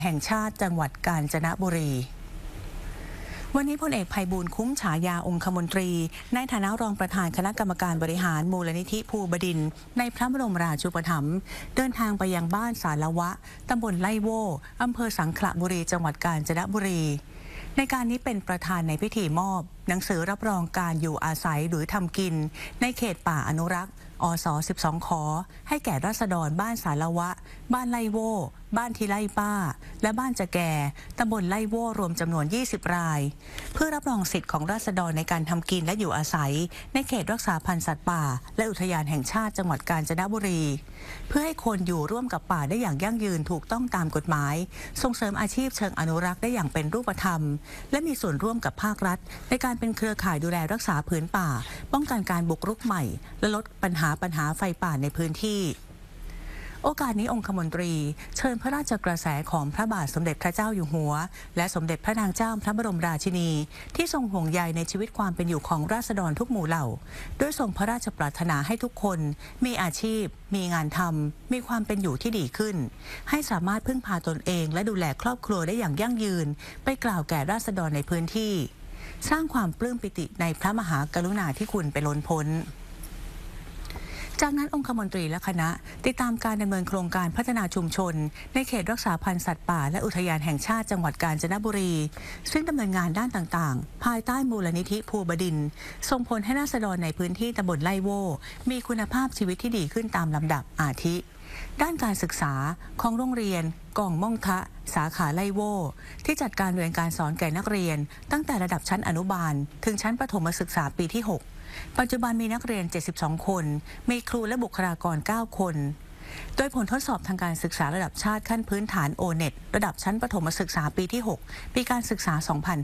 แห่งชาติจังหวัดกาญจนบุรีวันนี้พลเอกไพบูลย์คุ้มฉายาองคมนตรีในฐานะรองประธานคณะกรรมการบริหารมูลนิธิภูบดินทร์ในพระบรมราชูปถัมภ์เดินทางไปยังบ้านสารวะตำบลไล่โว่อำเภอสังขละบุรีจังหวัดกาญจนบุรีในการนี้เป็นประธานในพิธีมอบหนังสือรับรองการอยู่อาศัยหรือทำกินในเขตป่าอนุรักษ์อส12 ขอให้แก่ราษฎรบ้านสารวะบ้านไล่โว่บ้านที่ไล่ป้าและบ้านจะแก่ตำบลไล่โว่รวมจำนวน20 รายเพื่อรับรองสิทธิ์ของราษฎรในการทำกินและอยู่อาศัยในเขตรักษาพันธุ์สัตว์ป่าและอุทยานแห่งชาติจังหวัดกาญจนบุรีเพื่อให้คนอยู่ร่วมกับป่าได้อย่างยั่งยืนถูกต้องตามกฎหมายส่งเสริมอาชีพเชิงอนุรักษ์ได้อย่างเป็นรูปธรรมและมีส่วนร่วมกับภาครัฐในการเป็นเครือข่ายดูแลรักษาผืนป่าป้องกันการบุกรุกใหม่และลดปัญหาไฟป่าในพื้นที่โอกาสนี้องคมนตรีเชิญพระราชกระแสของพระบาทสมเด็จพระเจ้าอยู่หัวและสมเด็จพระนางเจ้าพระบรมราชินีที่ทรงห่วงใยในชีวิตความเป็นอยู่ของราษฎรทุกหมู่เหล่าด้วยทรงพระราชปรารถนาให้ทุกคนมีอาชีพมีงานทำมีความเป็นอยู่ที่ดีขึ้นให้สามารถพึ่งพาตนเองและดูแลครอบครัวได้อย่างยั่งยืนไปกล่าวแก่ราษฎรในพื้นที่สร้างความปลื้มปิติในพระมหากรุณาธิคุณไปล้นพ้นจากนั้นองคมนตรีและคณะติดตามการดำเนินโครงการพัฒนาชุมชนในเขตรักษาพันธุ์สัตว์ป่าและอุทยานแห่งชาติจังหวัดกาญจนบุรีซึ่งดำเนินงานด้านต่างๆภายใต้มูลนิธิภูบดินทร์ส่งผลให้ราษฎรในพื้นที่ตำบลไล่โว่มีคุณภาพชีวิตที่ดีขึ้นตามลำดับอาทิด้านการศึกษาของโรงเรียนกองม่องทะสาขาไล่โว่ที่จัดการเรียนการสอนแก่นักเรียนตั้งแต่ระดับชั้นอนุบาลถึงชั้นประถมศึกษาปีที่6ปัจจุบันมีนักเรียน72 คนมีครูและบุคลากร9 คนโดยผลทดสอบทางการศึกษาระดับชาติขั้นพื้นฐาน O-NET ระดับชั้นประถมศึกษาปีที่6ปีการศึกษา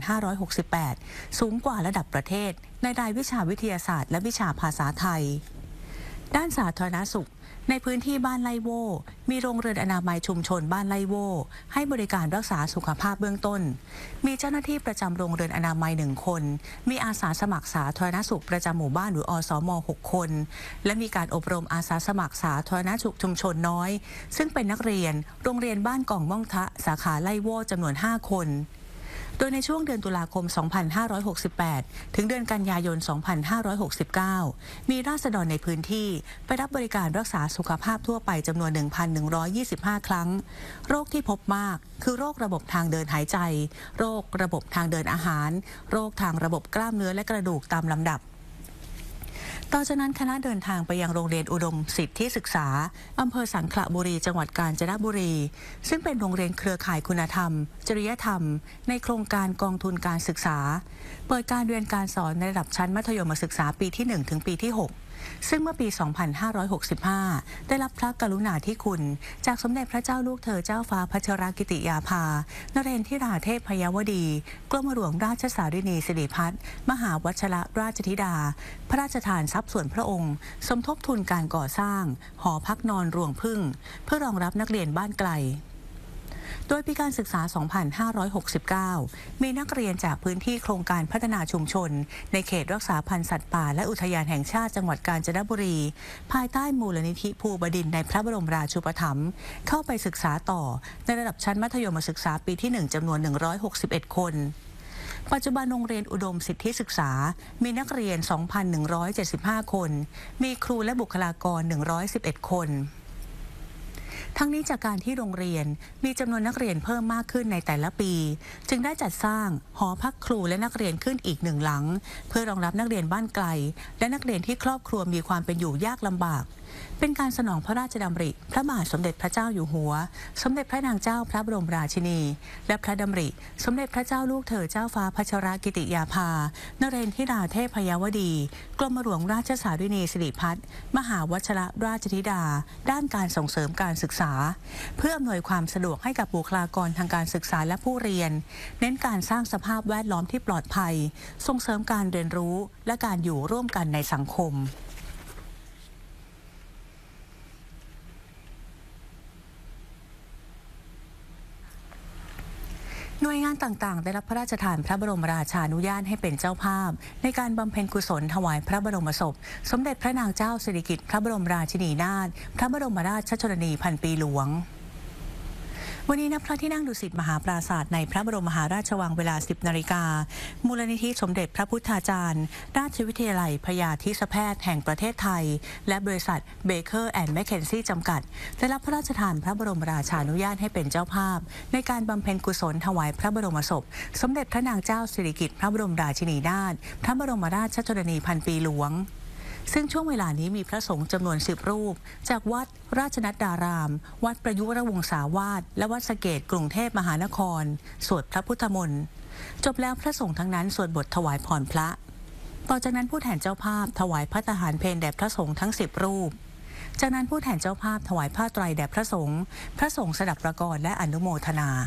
2568 สูงกว่าระดับประเทศในรายวิชาวิทยาศาสตร์และวิชาภาษาไทยด้านสาธารณสุขในพื้นที่บ้านไล่โว่มีโรงเรือนอนามัยชุมชนบ้านไล่โว่ให้บริการรักษาสุขภาพเบื้องต้นมีเจ้าหน้าที่ประจำโรงเรือนอนามัย1 คนมีอาสาสมัครสาธารณสุขประจำหมู่บ้านหรืออสม6 คนและมีการอบรมอาสาสมัครสาธารณสุขชุมชนน้อยซึ่งเป็นนักเรียนโรงเรียนบ้านกองม่องทะสาขาไล่โว่จำนวน5 คนโดยในช่วงเดือนตุลาคม 2568 ถึงเดือนกันยายน 2569 มีราษฎรในพื้นที่ไปรับบริการรักษาสุขภาพทั่วไปจำนวน 1,125 ครั้งโรคที่พบมากคือโรคระบบทางเดินหายใจโรคระบบทางเดินอาหารโรคทางระบบกล้ามเนื้อและกระดูกตามลำดับต่อจากนั้นคณะเดินทางไปยังโรงเรียนอุดมสิทธิศึกษาอำเภอสังขละบุรีจังหวัดกาญจนบุรีซึ่งเป็นโรงเรียนเครือข่ายคุณธรรมจริยธรรมในโครงการกองทุนการศึกษาเปิดการเรียนการสอนในระดับชั้นมัธยมศึกษาปีที่1ถึงปีที่6ซึ่งเมื่อปี 2565 ได้รับพระกรุณาธิคุณจากสมเด็จพระเจ้าลูกเธอเจ้าฟ้าพัชรกิติยาภานเรนทิราเทพพยวดีกรมหลวงราชสารินีสิริพัฒน์มหาวชิรราชธิดาพระราชทานทรัพย์ส่วนพระองค์สมทบทุนการก่อสร้างหอพักนอนรวงพึ่งเพื่อรองรับนักเรียนบ้านไกลโดยปีการศึกษา 2569 มีนักเรียนจากพื้นที่โครงการพัฒนาชุมชนในเขตรักษาพันธุ์สัตว์ป่าและอุทยานแห่งชาติจังหวัดกาญจนบุรีภายใต้มูลนิธิภูบดินทร์ในพระบรมราชูปถัมภ์เข้าไปศึกษาต่อในระดับชั้นมัธยมศึกษาปีที่1จำนวน161 คนปัจจุบันโรงเรียนอุดมสิทธิศึกษามีนักเรียน 2,175 คนมีครูและบุคลากร111 คนทั้งนี้จากการที่โรงเรียนมีจำนวนนักเรียนเพิ่มมากขึ้นในแต่ละปีจึงได้จัดสร้างหอพักครูและนักเรียนขึ้นอีก1 หลังเพื่อรองรับนักเรียนบ้านไกลและนักเรียนที่ครอบครัวมีความเป็นอยู่ยากลำบากเป็นการสนองพระราชดำริพระบาทสมเด็จพระเจ้าอยู่หัวสมเด็จพระนางเจ้าพระบรมราชินีและพระดำริสมเด็จพระเจ้าลูกเธอเจ้าฟ้าพัชรกิติยาภานเรนทิราเทพพยวดีกรมหลวงราชสารินีสิริพัฒน์มหาวชิรราชธิดาด้านการส่งเสริมการศึกษาเพื่ออำนวยความสะดวกให้กับบุคลากรทางการศึกษาและผู้เรียนเน้นการสร้างสภาพแวดล้อมที่ปลอดภัยส่งเสริมการเรียนรู้และการอยู่ร่วมกันในสังคมหน่วยงานต่างๆได้รับพระราชทานพระบรมราชานุญาตให้เป็นเจ้าภาพในการบำเพ็ญกุศลถวายพระบรมศพสมเด็จพระนางเจ้าสิริกิติ์พระบรมราชินีนาถพระบรมราชชนนีพันปีหลวงวันนี้ณพระที่นั่งดุสิตมหาปราสาทในพระบรมมหาราชวังเวลา 10 นาฬิกามูลนิธิสมเด็จพระพุทธาจารย์ราชวิทยาลัยพยาธิแพทย์แห่งประเทศไทยและบริษัทเบเกอร์แอนด์แมคเคนซี่จำกัดได้รับพระราชทานพระบรมราชานุญาตให้เป็นเจ้าภาพในการบำเพ็ญกุศลถวายพระบรมศพสมเด็จพระนางเจ้าสิริกิติ์พระบรมราชินีนาถพระบรมราชชนนีพันปีหลวงซึ่งช่วงเวลานี้มีพระสงฆ์จำนวน10 รูปจากวัดราชนัดดาราม วัดประยุรวงศาวาสและวัดสะเกษกรุงเทพมหานครสวดพระพุทธมนต์จบแล้วพระสงฆ์ทั้งนั้นสวดบทถวายพรพระต่อจากนั้นผู้แทนเจ้าภาพถวายภัตตาหารเพลแด่พระสงฆ์ทั้ง10 รูปจากนั้นผู้แทนเจ้าภาพถวายผ้าไตรแด่พระสงฆ์สดับประกรณ์และอนุโมทนา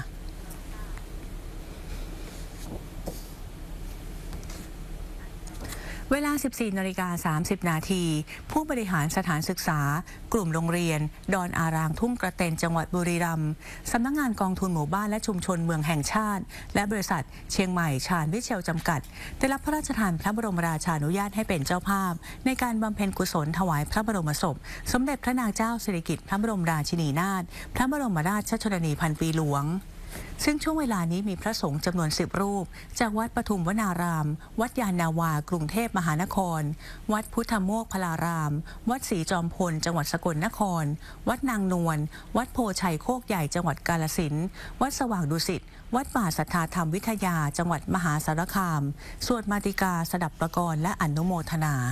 เวลา 14:30 นาทีผู้บริหารสถานศึกษากลุ่มโรงเรียนดอนอารางทุ่งกระเตนจังหวัดบุรีรัมย์สำนักงานกองทุนหมู่บ้านและชุมชนเมืองแห่งชาติและบริษัทเชียงใหม่ชาญวิเชียวจำกัดได้รับพระราชทานพระบรมราชานุญาตให้เป็นเจ้าภาพในการบำเพ็ญกุศลถวายพระบรมศพสมเด็จพระนางเจ้าสิริกิติ์พระบรมราชินีนาถพระบรมราชชนนีพันปีหลวงซึ่งช่วงเวลานี้มีพระสงฆ์จำนวน10 รูปจากวัดปทุมวนาราม วัดยานนาวากรุงเทพมหานครวัดพุทธโมกขลารามวัดศรีจอมพลจังหวัดสกลนครวัดนางนวลวัดโพชัยโคกใหญ่จังหวัดกาฬสินธุ์วัดสว่างดุสิตวัดป่าสัทธาธรรมวิทยาจังหวัดมหาสารคามสวดมาติกาสดับประกรณ์และอนุโมทนา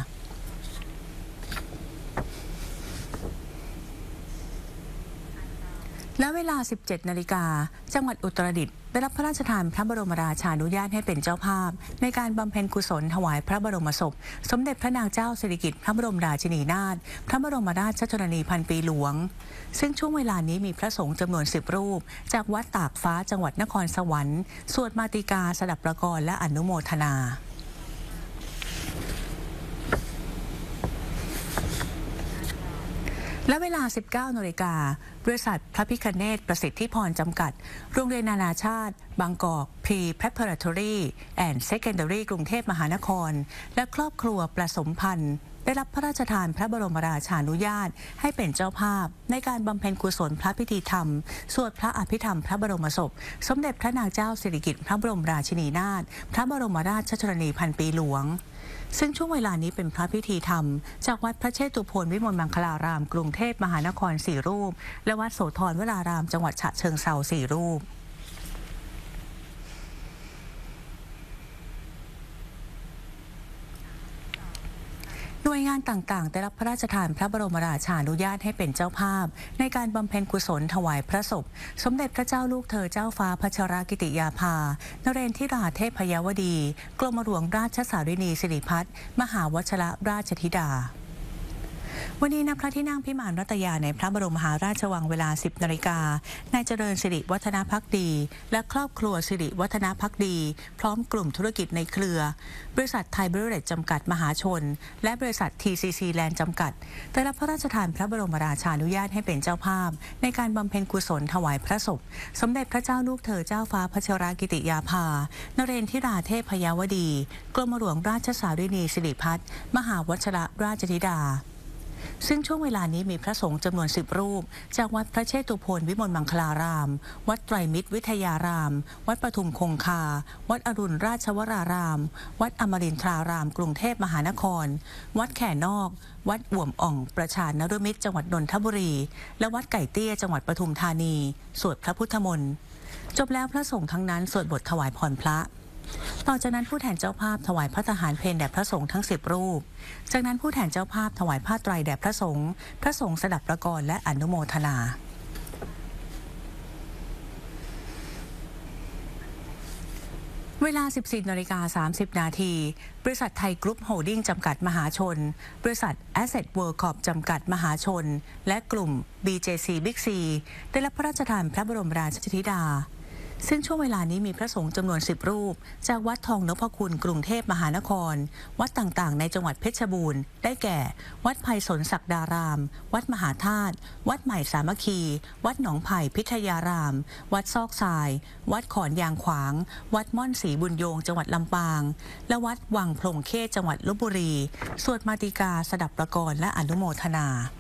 และเวลา 17 นาฬิกาจังหวัดอุตรดิตถ์ได้รับพระราชทานพระบรมราชานุญาตให้เป็นเจ้าภาพในการบำเพ็ญกุศลถวายพระบรมศพสมเด็จพระนางเจ้าสิริกิติ์พระบรมราชินีนาถพระบรมราชชนนีพันปีหลวงซึ่งช่วงเวลานี้มีพระสงฆ์จำนวน10 รูปจากวัดตากฟ้าจังหวัดนครสวรรค์สวดมาติกาสดับประกรณ์และอนุโมทนาและเวลา 19 นาฬิกาบริษัทพระพิคเนศประสิทธิพรจำกัดโรงเรียนนานาชาติบางกอก Pre-Preparatory and Secondary กรุงเทพมหานครและครอบครัวประสมพันธ์ได้รับพระราชทานพระบรมราชานุญาตให้เป็นเจ้าภาพในการบำเพ็ญกุศลพระพิธีธรรมสวดพระอภิธรรมพระบรมศพสมเด็จพระนางเจ้าสิริกิติ์พระบรมราชินีนาถพระบรมราชชนนีพันปีหลวงซึ่งช่วงเวลานี้เป็นพระพิธีธรรมจากวัดพระเชตุพนวิมลมังคลารามกรุงเทพมหานคร4 รูปและวัดโสธรวรารามจังหวัดฉะเชิงเทรา4 รูปหน่วยงานต่างๆได้รับพระราชทานพระบรมราชานุญาตให้เป็นเจ้าภาพในการบำเพ็ญกุศลถวายพระศพสมเด็จพระเจ้าลูกเธอเจ้าฟ้าพัชรกิติยาภานเรนทิราเทพยวดีกรมหลวงราชสารินีสิริพัฒน์มหาวชรราชธิดาวันนี้ณพระที่นั่งพิมานรัตยาในพระบรมมหาราชวังเวลา 10 นาฬิกานายเจริญสิริวัฒนภักดีและครอบครัวสิริวัฒนภักดีพร้อมกลุ่มธุรกิจในเครือบริษัทไทยเบเวอเรจจำกัดมหาชนและบริษัท TCC แลนด์จำกัดได้รับพระราชทานพระบรมราชานุญาตให้เป็นเจ้าภาพในการบำเพ็ญกุศลถวายพระศพสมเด็จพระเจ้าลูกเธอเจ้าฟ้าพัชรกิติยาภานเรนทิราเทพยวดีกรมหลวงราชสารินีสิริพัฒน์มหาวชรราชธิดาซึ่งช่วงเวลานี้มีพระสงฆ์จำนวน10 รูปจากวัดพระเชตุพนวิมลมังคลารามวัดไตรมิตรวิทยารามวัดปทุมคงคาวัดอรุณราชวรารามวัดอมรินทรารามกรุงเทพมหานครวัดแข่นอกวัดอ่วมอ่องประชานฤมิตรจังหวัดนนทบุรีและวัดไก่เตี้ยจังหวัดปทุมธานีสวดพระพุทธมนต์จบแล้วพระสงฆ์ทั้งนั้นสวดบทถวายพรพระต่อจากนั้นผู้แทนเจ้าภาพถวายภัตตาหารเพลแด่พระสงฆ์ทั้ง10 รูปจากนั้นผู้แทนเจ้าภาพถวายผ้าไตรแด่พระสงฆ์สดับประกรณ์และอนุโมทนาเวลา 14:30 นาทีบริษัทไทยกรุ๊ปโฮลดิ้งจำกัดมหาชนบริษัท Asset World Corp จำกัดมหาชนและกลุ่ม BJC Big C ได้รับพระราชทานพระบรมราชธิดาซึ่งช่วงเวลานี้มีพระสงฆ์จำนวน10 รูปจากวัดทองนพคุณกรุงเทพมหานครวัดต่างๆในจังหวัดเพชรบูรณ์ได้แก่วัดไผ่สนศักดารามวัดมหาธาตุวัดใหม่สามัคคีวัดหนองไผ่พิทยารามวัดซอกทรายวัดขอนยางขวางวัดม่อนศรีบุญโยงจังหวัดลำปางและวัดวังพลงเขตจังหวัดลพบุรีสวดมาติกาสดับประกรณ์และอนุโมทนา